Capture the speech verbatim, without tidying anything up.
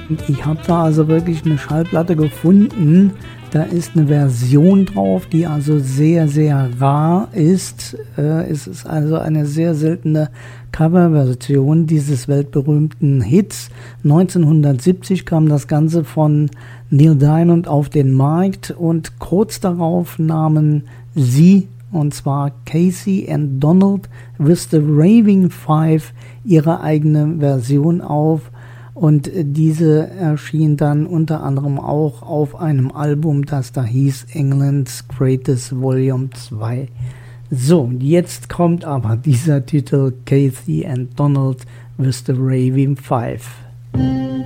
Und ich habe da also wirklich eine Schallplatte gefunden. Da ist eine Version drauf, die also sehr, sehr rar ist. Äh, es ist also eine sehr seltene Coverversion dieses weltberühmten Hits. neunzehnhundertsiebzig kam das Ganze von Neil Diamond auf den Markt und kurz darauf nahmen sie, und zwar Casey and Donald with the Raving Five, ihre eigene Version auf. Und diese erschien dann unter anderem auch auf einem Album, das da hieß England's Greatest Volume zwei. So, jetzt kommt aber dieser Titel Casey and Donald with the Raving Five.